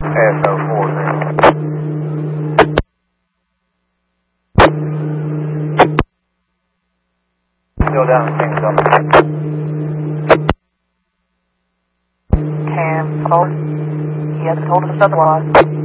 ASO 40. Still down in King's up. Cam, hold. He hasn't told us otherwise.